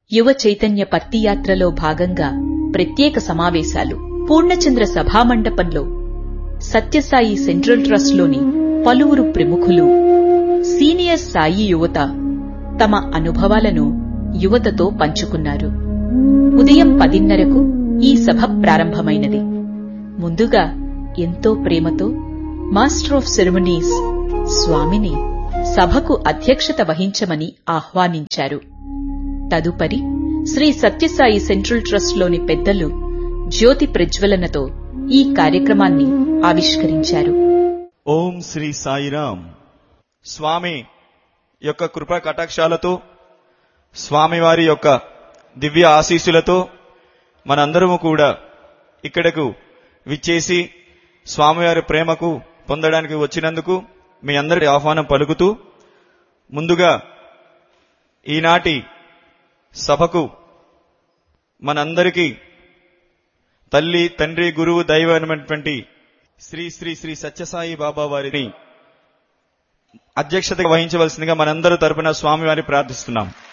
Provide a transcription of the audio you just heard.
యువ చైతన్య పత్తియాత్రలో భాగంగా ప్రత్యేక సమావేశాలు పూర్ణచంద్ర సభామండపంలో సత్యసాయి సెంట్రల్ ట్రస్ట్లోని పలువురు ప్రముఖులు, సీనియర్ సాయి యువత తమ అనుభవాలను యువతతో పంచుకున్నారు. ఉదయం 10:30కు ఈ సభ ప్రారంభమైనది. ముందుగా ఎంతో ప్రేమతో మాస్టర్ ఆఫ్ సెరమనీస్ స్వామిని సభకు అధ్యక్షత వహించమని ఆహ్వానించారు. తదుపరి శ్రీ సత్యసాయి సెంట్రల్ ట్రస్ట్లోని పెద్దలు జ్యోతి ప్రజ్వలనతో ఈ కార్యక్రమాన్ని ఆవిష్కరించారు. ఓం శ్రీ సాయిరాం. స్వామి యొక్క కృపా కటాక్షాలతో, స్వామివారి యొక్క దివ్య ఆశీస్సులతో మనందరము కూడా ఇక్కడకు విచ్చేసి స్వామివారి ప్రేమకు పొందడానికి వచ్చినందుకు మీ అందరి ఆహ్వానం పలుకుతూ, ముందుగా ఈనాటి సభకు మనందరికీ తల్లి, తండ్రి, గురువు, దైవమైనటువంటి శ్రీ శ్రీ శ్రీ సత్యసాయి బాబా వారిని అధ్యక్షత వహించవలసిందిగా మనందరి తరపున స్వామివారిని ప్రార్థిస్తున్నాం.